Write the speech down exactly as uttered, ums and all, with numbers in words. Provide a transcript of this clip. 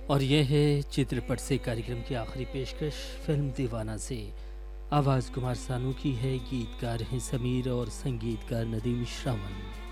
और यह है चित्रपट से कार्यक्रम की आखिरी पेशकश फिल्म दीवाना से। आवाज़ कुमार सानू की है, गीतकार हैं समीर और संगीतकार नदीम श्रावण।